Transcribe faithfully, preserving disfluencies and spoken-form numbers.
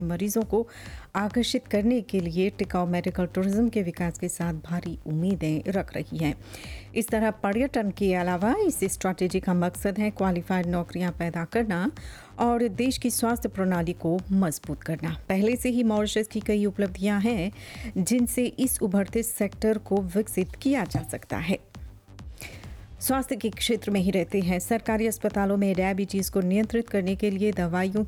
मरीजों को आकर्षित करने के लिए टिकाऊ मेडिकल टूरिज्म के विकास के साथ भारी उम्मीदें रख रही हैं। इस तरह पर्यटन के अलावा इस स्ट्रैटेजी का मकसद है क्वालिफाइड नौकरियां पैदा करना और देश की स्वास्थ्य प्रणाली को मजबूत करना। पहले से ही मॉरिशस की कई उपलब्धियां हैं जिनसे इस उभरते सेक्टर को विकसित किया जा सकता है। स्वास्थ्य के क्षेत्र में ही रहते हैं। सरकारी अस्पतालों में डायबिटीज को नियंत्रित करने के लिए दवाइयों